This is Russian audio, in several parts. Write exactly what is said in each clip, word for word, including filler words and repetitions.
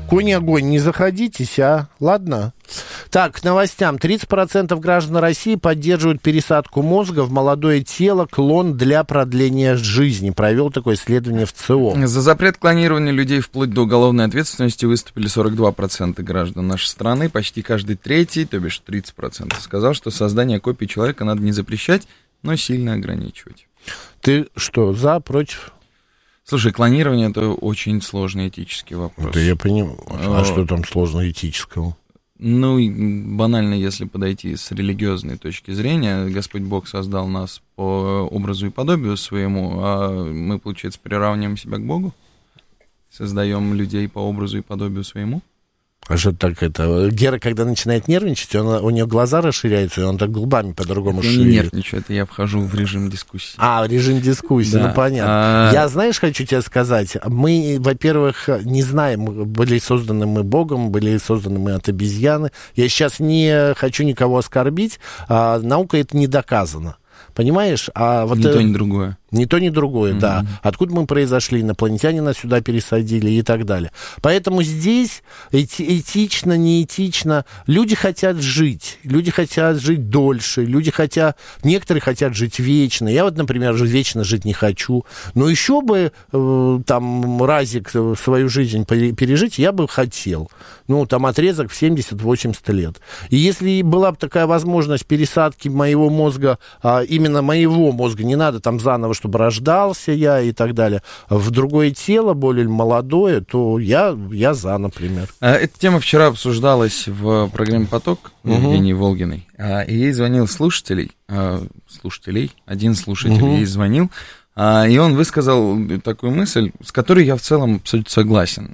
Конь-огонь, не заходитесь, а? Ладно? Так, к новостям. тридцать процентов граждан России поддерживают пересадку мозга в молодое тело, клон для продления жизни. Провел такое исследование в ЦИОМ. За запрет клонирования людей вплоть до уголовной ответственности выступили сорок два процента граждан нашей страны. Почти каждый третий, то бишь тридцать процентов, сказал, что создание копии человека надо не запрещать, но сильно ограничивать. Ты что, за, против? Слушай, клонирование — это очень сложный этический вопрос. Это я понимаю. А, а что там сложного этического? Ну, банально, если подойти с религиозной точки зрения, Господь Бог создал нас по образу и подобию своему, а мы, получается, приравниваем себя к Богу? Создаем людей по образу и подобию своему? А что так это? Гера, когда начинает нервничать, он, у нее глаза расширяются, и он так губами по-другому шире. Я не нервничаю, это я вхожу в режим дискуссии. А, в режим дискуссии, да. Ну понятно. А... Я, знаешь, хочу тебе сказать, мы, во-первых, не знаем, были созданы мы Богом, были созданы мы от обезьяны. Я сейчас не хочу никого оскорбить, а наука это не доказано. Понимаешь? А вот ни то, ни другое. Ни то, ни другое, mm-hmm. да. Откуда мы произошли, инопланетяне нас сюда пересадили и так далее. Поэтому здесь эти, этично, неэтично. Люди хотят жить. Люди хотят жить дольше. Люди хотят... Некоторые хотят жить вечно. Я вот, например, вечно жить не хочу. Но еще бы э, там разик свою жизнь пережить я бы хотел. Ну, там отрезок в семьдесят-восемьдесят лет. И если была бы такая возможность пересадки моего мозга, а, именно моего мозга, не надо там заново, чтобы рождался я и так далее, в другое тело, более молодое, то я, я за, например. Эта тема вчера обсуждалась в программе «Поток» Евгении угу. Волгиной, и ей звонил слушателей, слушателей, один слушатель угу. ей звонил, и он высказал такую мысль, с которой я в целом абсолютно согласен.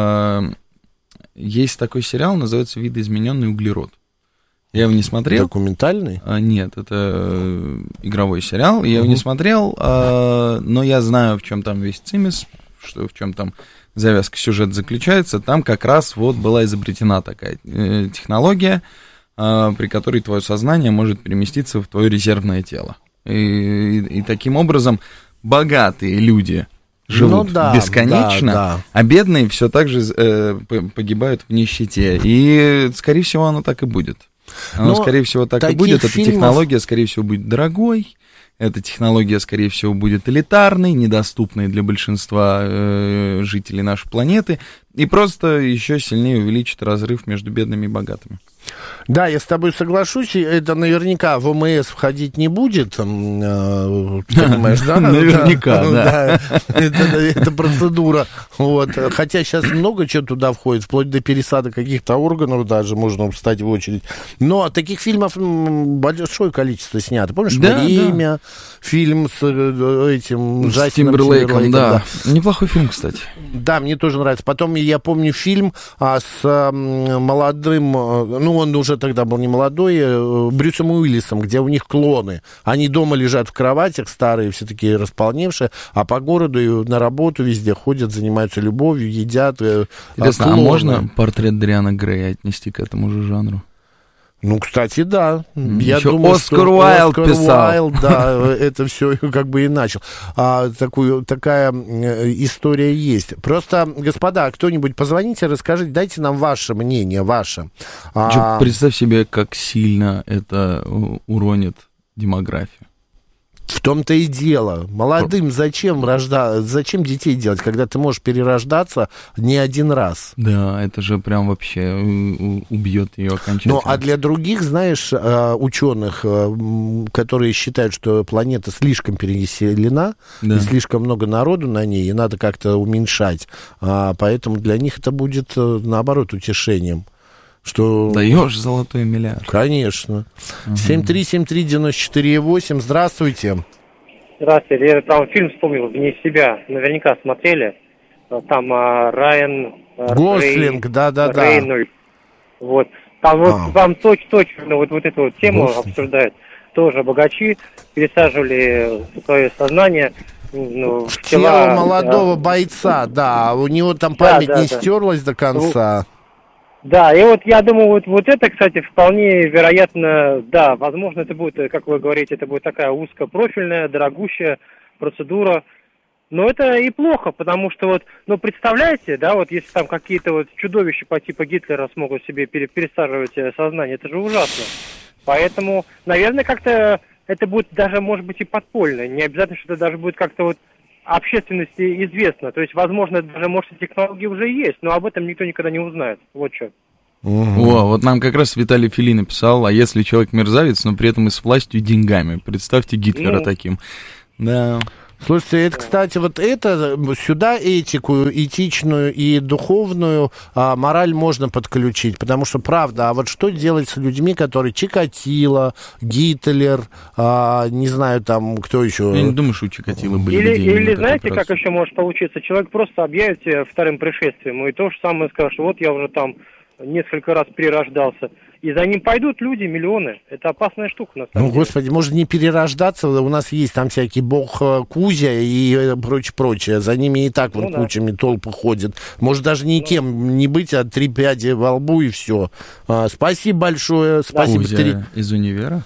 Есть такой сериал, называется «Видоизмененный углерод». Я его не смотрел. Документальный? А, нет, это игровой сериал. Я его uh-huh. не смотрел, а, но я знаю, в чем там весь цимис, что в чем там завязка сюжета заключается. Там как раз вот была изобретена такая э, технология, э, при которой твое сознание может переместиться в твое резервное тело. И, и, и таким образом богатые люди живут ну, да, бесконечно, да, да. а бедные все так же э, погибают в нищете. И, скорее всего, оно так и будет. Оно, но скорее всего, так и будет. Фильмов... Эта технология, скорее всего, будет дорогой. Эта технология, скорее всего, будет элитарной, недоступной для большинства э, жителей нашей планеты. И просто еще сильнее увеличит разрыв между бедными и богатыми. Да, я с тобой соглашусь, это наверняка в ОМС входить не будет, понимаешь, да? Наверняка, да. Это процедура, вот, хотя сейчас много чего туда входит, вплоть до пересадок каких-то органов даже можно встать в очередь, но таких фильмов большое количество снято, помнишь, «Время», фильм с этим с Тимберлейком, да, неплохой фильм, кстати. Да, мне тоже нравится, потом я помню фильм с молодым, ну, он уже тогда был не молодой, Брюсом Уиллисом, где у них клоны. Они дома лежат в кроватях, старые, все такие располневшие, а по городу и на работу везде ходят, занимаются любовью, едят. Интересно, а можно портрет Дориана Грея отнести к этому же жанру? Ну, кстати, да. Я Еще думаю, Оскар что Уайлд Оскар писал. Уайлд, да, это все как бы и начал. А, такую, такая история есть. Просто, господа, кто-нибудь позвоните, расскажите, дайте нам ваше мнение, ваше. А... Представь себе, как сильно это уронит демографию. В том-то и дело. Молодым зачем рожда... зачем детей делать, когда ты можешь перерождаться не один раз? Да, это же прям вообще убьет ее окончательно. Ну, а для других, знаешь, ученых, которые считают, что планета слишком перенаселена, да. и слишком много народу на ней, и надо как-то уменьшать, поэтому для них это будет, наоборот, утешением. Что... Даешь золотой миллиард. Конечно. Угу. семь три семь три девять четыре восемь. Здравствуйте. Здравствуйте. Я там фильм вспомнил, «Вне себя». Наверняка смотрели. Там а, Райан... Гослинг, да-да-да. Рейнольд. Вот. Там вот а. там точно-точно вот, вот эту вот тему Гослинг. Обсуждают. Тоже богачи пересаживали свое сознание... Ну, в тело тела, молодого да. бойца, да. У него там память да, да, не да. стерлась до конца. Да, и вот я думаю, вот, вот это, кстати, вполне вероятно, да, возможно, это будет, как вы говорите, это будет такая узкопрофильная, дорогущая процедура, Но это и плохо, потому что вот, ну, представляете, да, вот если там какие-то вот чудовища по типу Гитлера смогут себе пере- пересаживать сознание, это же ужасно. Поэтому, наверное, как-то это будет даже, может быть, и подпольно. Не обязательно, что это даже будет как-то вот общественности известно. То есть, возможно, даже, может, технологии уже есть, но об этом никто никогда не узнает. Вот что. Угу. О, вот нам как раз Виталий Фили написал, а если человек мерзавец, но при этом и с властью и деньгами. Представьте Гитлера ну... таким. Да. Слушайте, это, кстати, вот это, сюда этику, этичную и духовную а, мораль можно подключить, потому что, правда, а вот что делать с людьми, которые Чикатило, Гитлер, а, не знаю, там, кто еще... Я не думаю, что у Чикатило были Или, людей. или знаете, как еще может получиться? Человек просто объявит себя вторым пришествием, и то же самое скажет, что вот я уже там несколько раз перерождался. И за ним пойдут люди, миллионы. Это опасная штука, на самом ну, деле. Господи, может не перерождаться. У нас есть там всякий бог Кузя и прочее-прочее. За ними и так ну, вот да. кучами толпы ходят. Может даже никем ну. не быть, а три пяди во лбу и все. А, спасибо большое. Спасибо. Кузя три... из универа?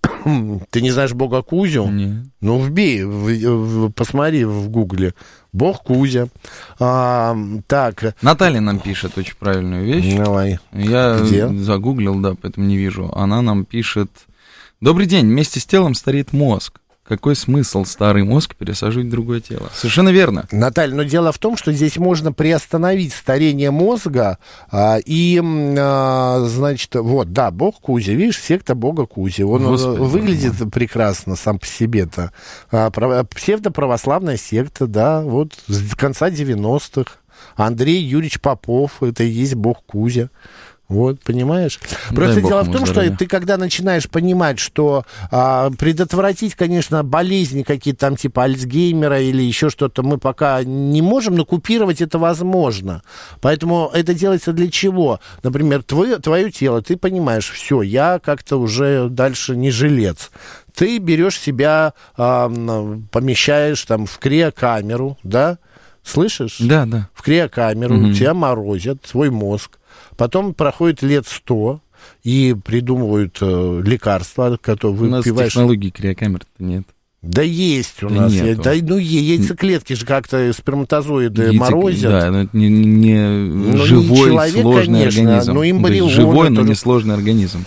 Ты не знаешь бога Кузю? Нет. Ну, вбей, в, в, посмотри в гугле. Бог Кузя. А, так. Наталья нам пишет очень правильную вещь. Давай. Я Где? загуглил, да, поэтому не вижу. Она нам пишет: добрый день, вместе с телом стареет мозг. Какой смысл старый мозг пересаживать в другое тело? Совершенно верно. Наталья, но дело в том, что здесь можно приостановить старение мозга, а, и, а, значит, вот, да, бог Кузя, видишь, секта бога Кузи, он Господи, выглядит Боже. прекрасно сам по себе-то. А, псевдоправославная секта, да, вот, с конца девяностых. Андрей Юрьевич Попов, это и есть бог Кузя. Вот, понимаешь? Просто Дай дело в том, здоровья. Что ты, когда начинаешь понимать, что а, предотвратить, конечно, болезни какие-то там типа Альцгеймера или еще что-то мы пока не можем, но купировать это возможно. Поэтому это делается для чего? Например, твое, твое тело, ты понимаешь, все, я как-то уже дальше не жилец. Ты берешь себя, а, помещаешь там в криокамеру, да? Слышишь? Да, да. В криокамеру, угу. тебя морозят, твой мозг. Потом проходит лет сто, и придумывают э, лекарства, которые выпиваешь. У нас технологии криокамер-то нет. Да есть у да нас. Нету. Да, ну, яйцеклетки же как-то сперматозоиды Яйцек... морозят. Да, но это не, не ну, живой, не человек, сложный конечно, организм. но эмбрион, живой, но тоже... не сложный организм.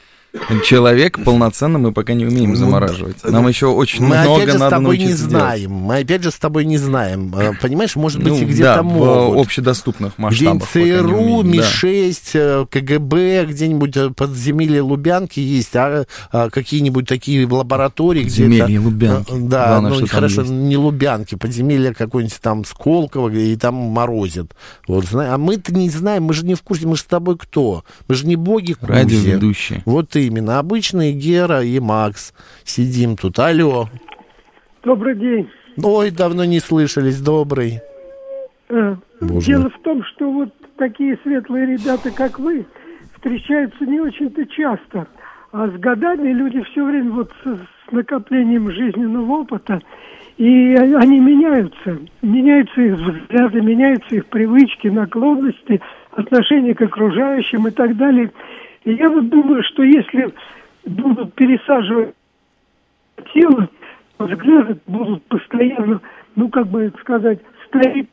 Человек полноценно мы пока не умеем замораживать. Нам еще очень мы много опять же надо с тобой не научиться знаем. делать. Мы опять же с тобой не знаем. Понимаешь, может быть, ну, и где-то да, могут. в общедоступных масштабах. Где ЦРУ, Ми шесть, да. КГБ, где-нибудь подземелье Лубянки есть, а, а какие-нибудь такие лаборатории. Подземелье Лубянки. Да, Главное, ну хорошо, есть. не Лубянки, подземелье какое-нибудь там Сколково, и там морозят. Вот, а мы-то не знаем, мы же не в курсе, мы же с тобой кто? Мы же не боги Кузи. Радиоведущие. Вот именно, обычные Гера и Макс. Сидим тут. Алло. Добрый день. Ой, давно не слышались. Добрый. А, дело в том, что вот такие светлые ребята, как вы, встречаются не очень-то часто. А с годами люди все время вот с, с накоплением жизненного опыта, и они меняются. Меняются их взгляды, меняются их привычки, наклонности, отношения к окружающим и так далее. И я вот думаю, что если будут пересаживать тело, взгляды будут постоянно, ну, как бы сказать, стареть.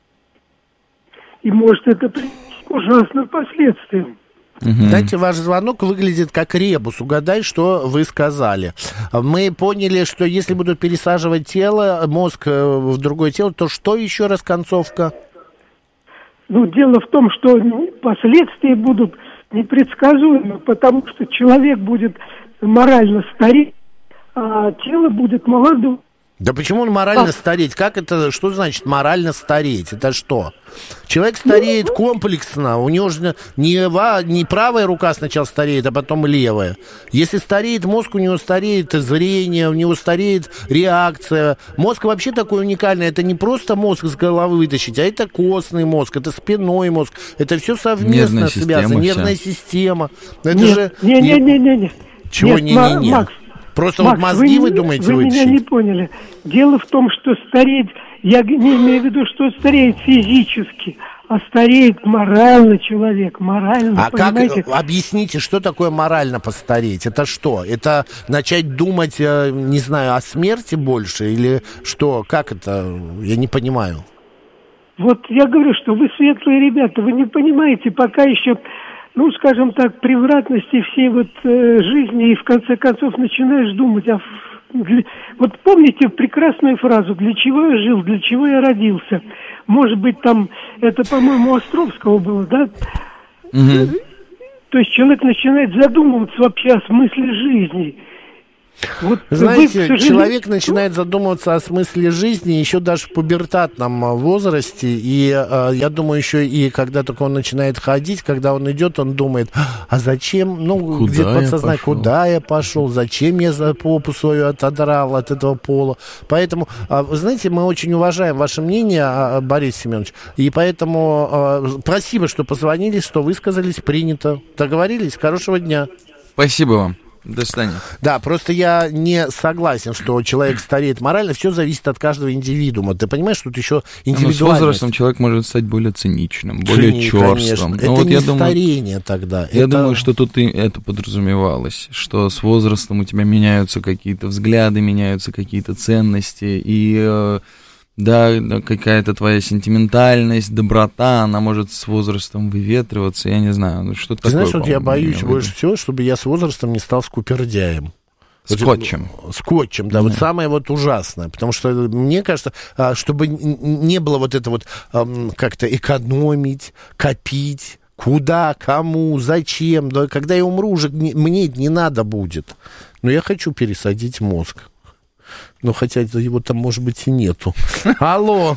И может это привести к ужасным последствиям. Угу. Знаете, ваш звонок выглядит как ребус. Угадай, что вы сказали. Мы поняли, что если будут пересаживать тело, мозг в другое тело, то что еще раз концовка? Ну, дело в том, что последствия будут непредсказуемы, потому что человек будет морально стареть, а тело будет молодым. Да почему он морально а? стареть? Как это, что значит морально стареть? Это что? Человек стареет ну, комплексно, у него же не, не правая рука сначала стареет, а потом левая. Если стареет мозг, у него стареет зрение, у него стареет реакция. Мозг вообще такой уникальный, это не просто мозг с головы вытащить, а это костный мозг, это спинной мозг, это все совместно связано, нервная система. Это нет, же... Не-не-не-не. Чего не-не-не? Макс, Просто Макс, вот мозги, вы, вы думаете, вы вытащить? Вы меня не поняли. Дело в том, что стареть, я не имею в виду, что стареет физически, а стареет морально человек, морально, а понимаете? как, объясните, что такое морально постареть? Это что? Это начать думать, не знаю, о смерти больше или что? Как это? Я не понимаю. Вот я говорю, что вы светлые ребята, вы не понимаете пока еще, ну, скажем так, превратности всей вот э, жизни, и в конце концов начинаешь думать о... Для... Вот помните прекрасную фразу «Для чего я жил, для чего я родился?» Может быть, там, это, по-моему, у Островского было, да? Угу. То есть человек начинает задумываться вообще о смысле жизни. Вот знаете, вы, человек начинает задумываться о смысле жизни еще даже в пубертатном возрасте, и э, я думаю, еще и когда только он начинает ходить, когда он идет, он думает, а зачем, ну, где-то подсознание, куда я пошел, зачем я за попу свою отодрал от этого пола. Поэтому, э, вы знаете, мы очень уважаем ваше мнение, Борис Семенович, и поэтому э, спасибо, что позвонили, что высказались, принято. Договорились? Хорошего дня. Спасибо вам. До свидания. Да, просто я не согласен, что человек стареет морально. Все зависит от каждого индивидуума. Ты понимаешь, что тут еще индивидуальность. Но с возрастом человек может стать более циничным, более Цини, черствым. Это вот не я старение думаю, тогда. Я это... думаю, что тут и это подразумевалось, что с возрастом у тебя меняются какие-то взгляды, меняются какие-то ценности, и... Да, какая-то твоя сентиментальность, доброта, она может с возрастом выветриваться, я не знаю, ну что-то такое. Знаешь, вот я боюсь больше всего, чтобы я с возрастом не стал скупердяем. Скотчем. Скотчем, да, да, вот самое вот ужасное, потому что мне кажется, чтобы не было вот это вот как-то экономить, копить, куда, кому, зачем, да, когда я умру, уже мне это не надо будет, но я хочу пересадить мозг. Ну, хотя его там, может быть, и нету. Алло.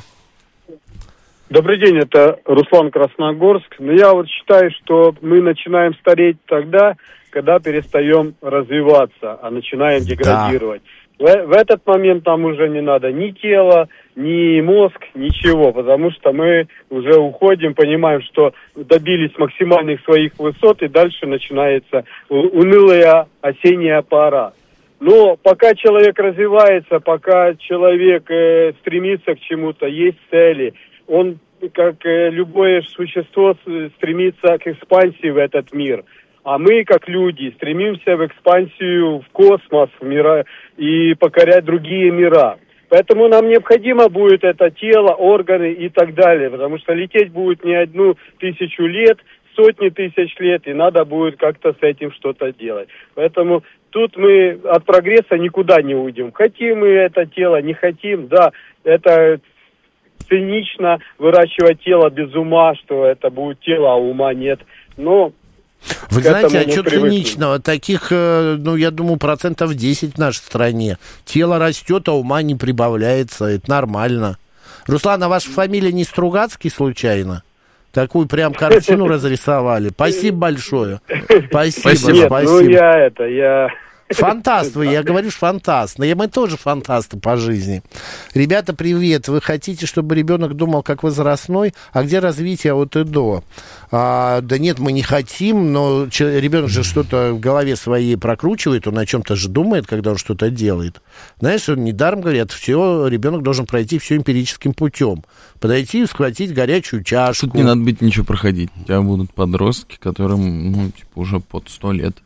Добрый день, это Руслан, Красногорск. Но я вот считаю, что мы начинаем стареть тогда, когда перестаем развиваться, а начинаем деградировать. Да. В, в этот момент нам уже не надо ни тело, ни мозг, ничего, потому что мы уже уходим, понимаем, что добились максимальных своих высот, и дальше начинается унылая осенняя пора. Но пока человек развивается, пока человек э, стремится к чему-то, есть цели, он, как э, любое существо, стремится к экспансии в этот мир. А мы, как люди, стремимся в экспансию в космос, в мира, и покорять другие мира. Поэтому нам необходимо будет это тело, органы и так далее, потому что лететь будет не одну тысячу лет, сотни тысяч лет, и надо будет как-то с этим что-то делать. Поэтому тут мы от прогресса никуда не уйдем. Хотим мы это тело, не хотим, да, это цинично выращивать тело без ума, что это будет тело, а ума нет. Но вы знаете, а что циничного? Таких, ну, я думаю, процентов десять в нашей стране. Тело растет, а ума не прибавляется, это нормально. Руслан, а ваша фамилия не Стругацкий случайно? Такую прям картину разрисовали. Спасибо большое. Спасибо, спасибо. Нет, спасибо. Ну, я это, я... Фантаст вы, я говорю, фантаст. Но мы тоже фантасты по жизни. Ребята, привет. Вы хотите, чтобы ребенок думал как возрастной? А где развитие от и до? А, да нет, мы не хотим, но ребенок же что-то в голове своей прокручивает, он о чем-то же думает, когда он что-то делает. Знаешь, недаром говорят, все, ребенок должен пройти все эмпирическим путем. Подойти и схватить горячую чашку. Тут не надо быть ничего проходить. У тебя будут подростки, которым, ну, типа, уже под сто лет.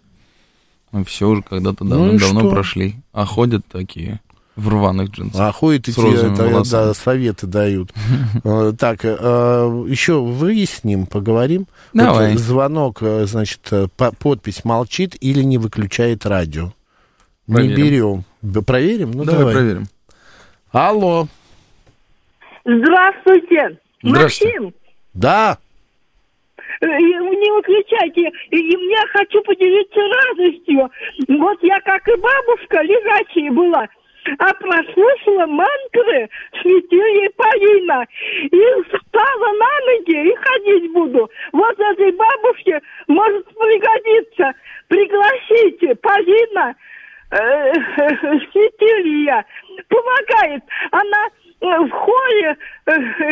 Мы все уже когда-то давно-давно ну прошли. А ходят такие в рваных джинсах. А ходят и те, да, советы дают. Так, еще выясним, поговорим. Давай. Звонок, значит, подпись молчит или не выключает радио. Не берем. Проверим? Ну, давай. Проверим. Алло. Здравствуйте. Максим. Да. Не выключайте. И я хочу поделиться радостью. Вот я, как и бабушка, лежачая была, а прослушала мантры святилия Полина. И встала на ноги и ходить буду. Вот этой бабушке может пригодиться. Пригласите Полина э, святилия. Помогает. Она в хоре э,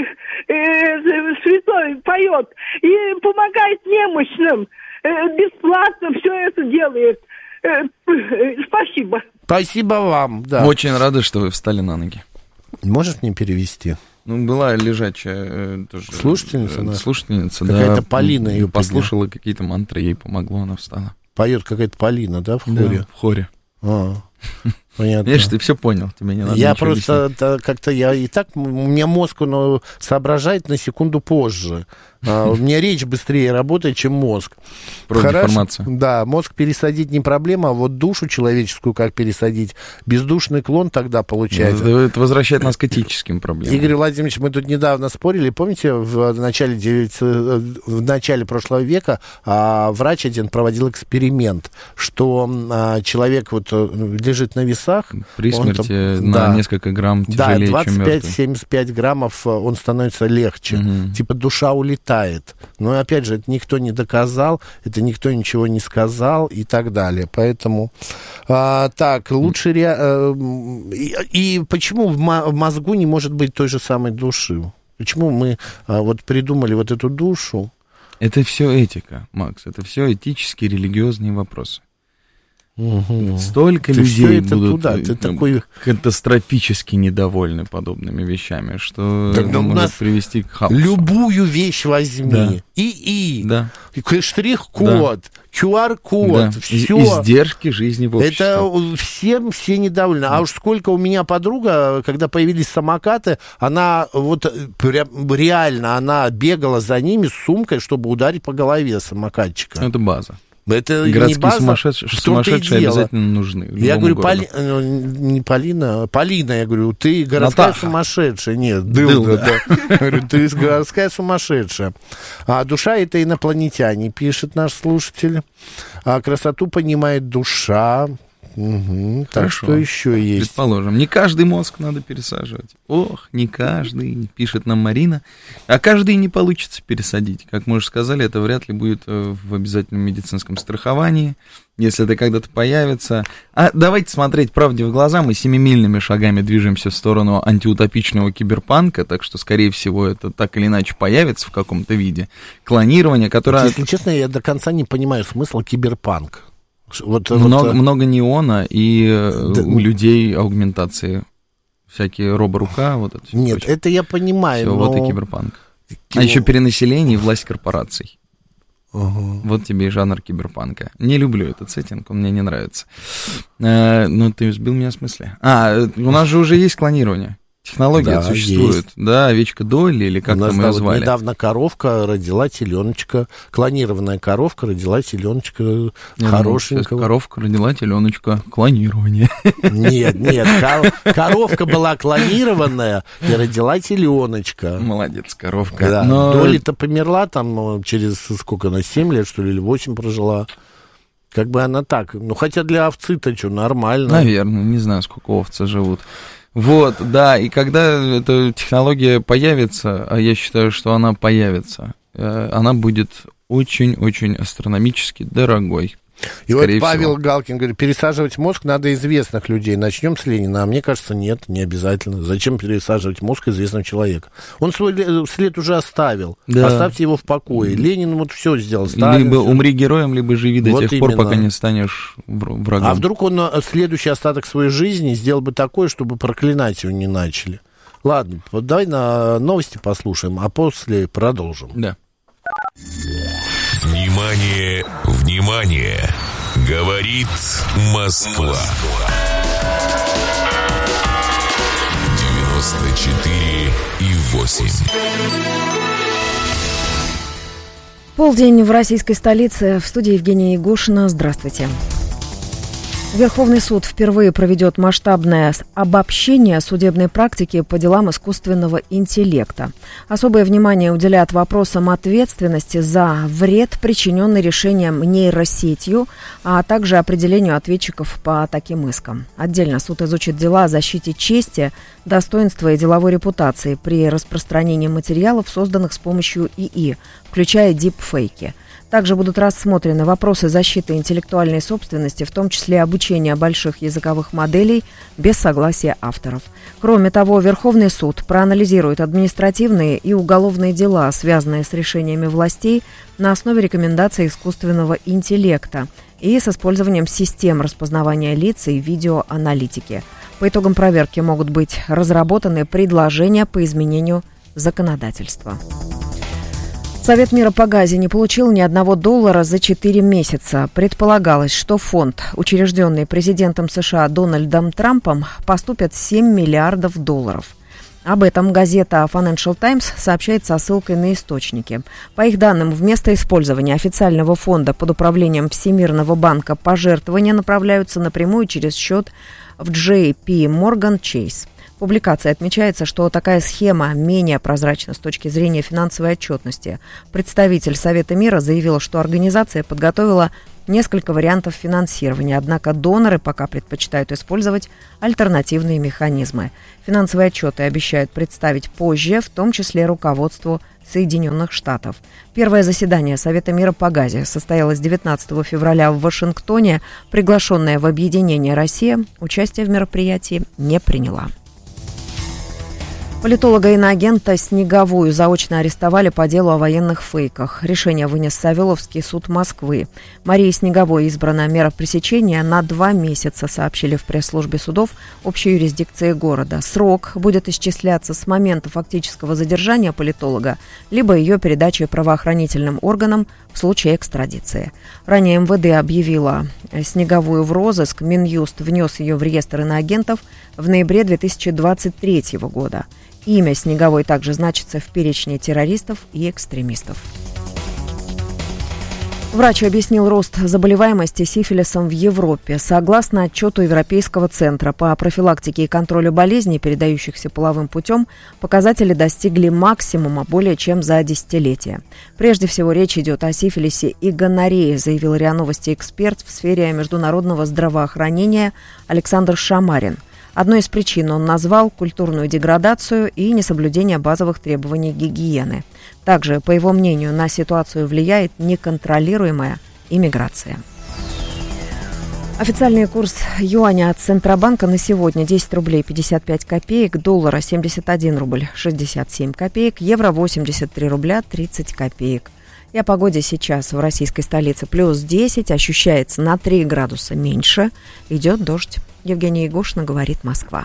э, святой поет и помогает немощным. Э, бесплатно все это делает. Э, э, спасибо. Спасибо вам, да. Очень рада, что вы встали на ноги. Можешь мне перевести? Ну, была лежачая тоже... Слушательница, э, да? Слушательница, какая-то да. Полина ее послушала какие-то мантры, ей помогло, она встала. Поет какая-то Полина, да, в хоре? Да, в хоре. А, понятно. Видишь, ты все понял, тебе не надо Я ничего просто объяснять. да, как-то, я и так, у меня мозг, он соображает на секунду позже. А, у меня речь быстрее работает, чем мозг. Про деформацию. Да, мозг пересадить не проблема, а вот душу человеческую как пересадить? Бездушный клон тогда получается. Это, это возвращает нас к этическим проблемам. Игорь Владимирович, мы тут недавно спорили, помните, в начале, в начале прошлого века а, врач один проводил эксперимент, что а, человек вот лежит на весах. При смерти там, на да, несколько грамм тяжелее, да, чем мертвый. двадцать пять - семьдесят пять граммов он становится легче. Угу. Типа душа улетает. Но, опять же, это никто не доказал, это никто ничего не сказал и так далее. Поэтому, а, так, лучше... Ре... А, и, и почему в, мо- в мозгу не может быть той же самой души? Почему мы а, вот придумали вот эту душу? Это все этика, Макс, это все этические, религиозные вопросы. Угу. Столько ты людей это будут туда, ты такой... катастрофически недовольны подобными вещами, что так, может нас привести к хаосу. Любую вещь возьми. Да. ИИ, да. штрих-код, да. ку ар-код, да. все. Издержки жизни в обществе. Это всем все недовольны. А уж сколько у меня подруга, когда появились самокаты, она вот прям реально, она бегала за ними с сумкой, чтобы ударить по голове самокатчика. Это база. Это городские не база, сумасшедшие, сумасшедшие обязательно нужны. Я говорю, Поли... не Полина, Полина, я говорю, ты городская Натаха. Сумасшедшая. Нет, Дылда, Дылда, да. Я говорю, ты городская сумасшедшая. А душа — это инопланетяне, пишет наш слушатель. А красоту понимает душа. Угу. Так что еще есть? Предположим, не каждый мозг надо пересаживать. Ох, не каждый, пишет нам Марина. А каждый не получится пересадить. Как мы уже сказали, это вряд ли будет в обязательном медицинском страховании, если это когда-то появится. А давайте смотреть правде в глаза. Мы семимильными шагами движемся в сторону антиутопичного киберпанка, так что, скорее всего, это так или иначе появится в каком-то виде. Клонирование, которое... Если честно, я до конца не понимаю смысла киберпанк. Вот, много, вот... много неона и да, у людей аугментации. Всякие роборука, вот это. Нет, прочее. Это я понимаю, Все, но... вот и киберпанк. Кибер... А еще перенаселение и власть корпораций. Угу. Вот тебе и жанр киберпанка. Не люблю этот сеттинг, он мне не нравится. А, ну, ты сбил меня с мысли. А, у нас же уже есть клонирование. Технология да, существует, есть. Да, овечка Долли, или как там ее звали. Недавно коровка родила теленочка, клонированная коровка родила теленочка не, хорошенького. Ну, коровка родила теленочка, клонирование. Нет, нет, кор- коровка была клонированная и родила теленочка. Молодец, коровка. Да. Но... Долли-то померла там через сколько она, семь лет, что ли, или восемь прожила. Как бы она так, ну хотя для овцы-то что, нормально. Наверное, не знаю, сколько овцы живут. Вот, да, и когда эта технология появится, а я считаю, что она появится, она будет очень-очень астрономически дорогой. И вот Павел всего. Галкин говорит, пересаживать мозг надо известных людей. Начнем с Ленина. А мне кажется, нет, не обязательно. Зачем пересаживать мозг известного человека? Он свой след уже оставил. Да. Оставьте его в покое. Ленин вот все сделал. Сталин, либо все. умри героем, либо живи до вот тех именно. пор, пока не станешь врагом. А вдруг он следующий остаток своей жизни сделал бы такое, чтобы проклинать его не начали? Ладно, вот давай на новости послушаем, а после продолжим. Да. Внимание, внимание! Говорит Москва. девяносто четыре и восемь. Полдень в российской столице. В студии Евгения Егошина. Здравствуйте. Верховный суд впервые проведет масштабное обобщение судебной практики по делам искусственного интеллекта. Особое внимание уделяют вопросам ответственности за вред, причиненный решением нейросетью, а также определению ответчиков по таким искам. Отдельно суд изучит дела о защите чести, достоинства и деловой репутации при распространении материалов, созданных с помощью ИИ, включая дипфейки. Также будут рассмотрены вопросы защиты интеллектуальной собственности, в том числе обучения больших языковых моделей без согласия авторов. Кроме того, Верховный суд проанализирует административные и уголовные дела, связанные с решениями властей на основе рекомендаций искусственного интеллекта и с использованием систем распознавания лиц и видеоаналитики. По итогам проверки могут быть разработаны предложения по изменению законодательства. Совет мира по газе не получил ни одного доллара за четыре месяца. Предполагалось, что фонд, учрежденный президентом США Дональдом Трампом, поступит семь миллиардов долларов. Об этом газета Financial Times сообщает со ссылкой на источники. По их данным, вместо использования официального фонда под управлением Всемирного банка пожертвования направляются напрямую через счет в джей пи Morgan Chase. В публикации отмечается, что такая схема менее прозрачна с точки зрения финансовой отчетности. Представитель Совета мира заявил, что организация подготовила несколько вариантов финансирования, однако доноры пока предпочитают использовать альтернативные механизмы. Финансовые отчеты обещают представить позже, в том числе руководству Соединенных Штатов. Первое заседание Совета мира по газе состоялось девятнадцатого февраля в Вашингтоне. Приглашенная в объединение Россия участие в мероприятии не приняла. Политолога-иноагента Снеговую заочно арестовали по делу о военных фейках. Решение вынес Савеловский суд Москвы. Марии Снеговой избрана мера пресечения на два месяца, сообщили в пресс-службе судов общей юрисдикции города. Срок будет исчисляться с момента фактического задержания политолога, либо ее передачи правоохранительным органам в случае экстрадиции. Ранее эм вэ дэ объявила Снеговую в розыск. Минюст внес ее в реестр иноагентов в ноябре две тысячи двадцать третьего года. Имя Снеговой также значится в перечне террористов и экстремистов. Врач объяснил рост заболеваемости сифилисом в Европе. Согласно отчету Европейского центра по профилактике и контролю болезней, передающихся половым путем, показатели достигли максимума более чем за десятилетие. Прежде всего, речь идет о сифилисе и гоноррее, заявил РИА Новости эксперт в сфере международного здравоохранения Александр Шамарин. Одной из причин он назвал культурную деградацию и несоблюдение базовых требований гигиены. Также, по его мнению, на ситуацию влияет неконтролируемая иммиграция. Официальный курс юаня от Центробанка на сегодня десять рублей пятьдесят пять копеек, доллара семьдесят один рубль шестьдесят семь копеек, евро восемьдесят три рубля тридцать копеек. И о погоде сейчас в российской столице плюс десять, ощущается на три градуса меньше, идет дождь. Евгения Егошина, говорит Москва.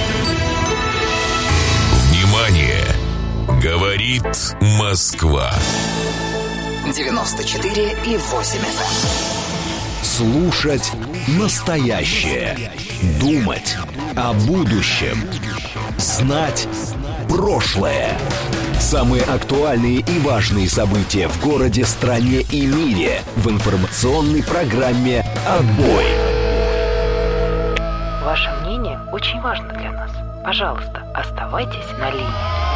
Внимание! Говорит Москва. девяносто четыре и восемь эф эм. Слушать настоящее. Думать о будущем. Знать прошлое. Самые актуальные и важные события в городе, стране и мире в информационной программе «Отбой». Ваше мнение очень важно для нас. Пожалуйста, оставайтесь на линии.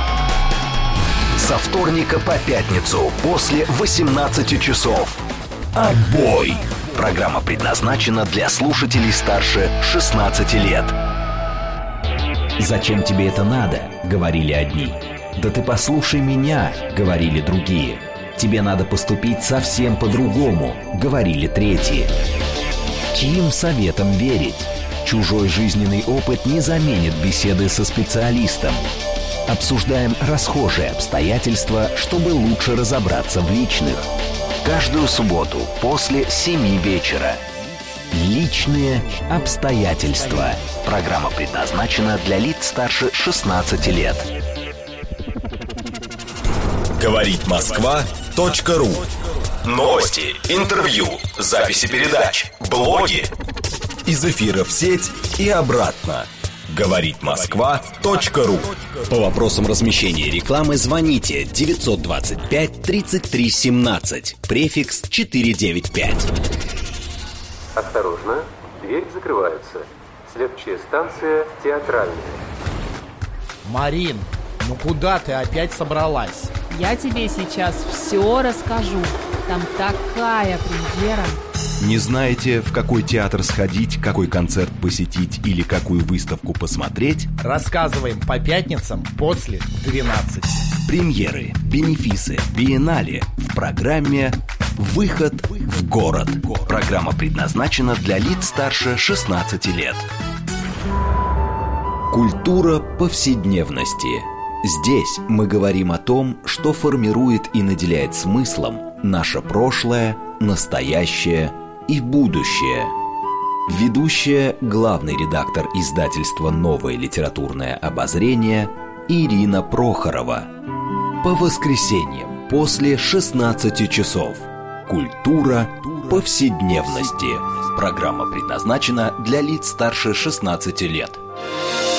Со вторника по пятницу после восемнадцати часов. «Отбой». Программа предназначена для слушателей старше шестнадцати лет. «Зачем тебе это надо?» — говорили одни. «Да ты послушай меня», — говорили другие. «Тебе надо поступить совсем по-другому», — говорили третьи. Чьим советам верить? Чужой жизненный опыт не заменит беседы со специалистом. Обсуждаем расхожие обстоятельства, чтобы лучше разобраться в личных. Каждую субботу после семи вечера. Личные обстоятельства. Программа предназначена для лиц старше шестнадцати лет. Говорит Москва точка ру. Новости, интервью, записи передач, блоги. Из эфира в сеть и обратно. Говорит Москва точка ру. По вопросам размещения рекламы звоните девятьсот двадцать пять тридцать три семнадцать, префикс четыреста девяносто пять. Осторожно, дверь закрывается. Следующая станция Театральная. Марин, ну куда ты опять собралась? Я тебе сейчас все расскажу. Там такая премьера. Не знаете, в какой театр сходить, какой концерт посетить или какую выставку посмотреть? Рассказываем по пятницам после двенадцати. Премьеры, бенефисы, биеннале в программе «Выход в город». Программа предназначена для лиц старше шестнадцати лет. Культура повседневности. Здесь мы говорим о том, что формирует и наделяет смыслом наше прошлое, настоящее и будущее. Ведущая, главный редактор издательства «Новое литературное обозрение» Ирина Прохорова. По воскресеньям после шестнадцати часов. Культура повседневности. Программа предназначена для лиц старше шестнадцати лет.